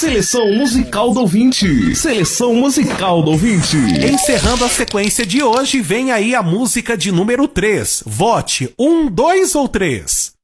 Seleção musical do ouvinte. Seleção musical do ouvinte. Encerrando a sequência de hoje, vem aí a música de número 3. Vote 1, 2 ou 3?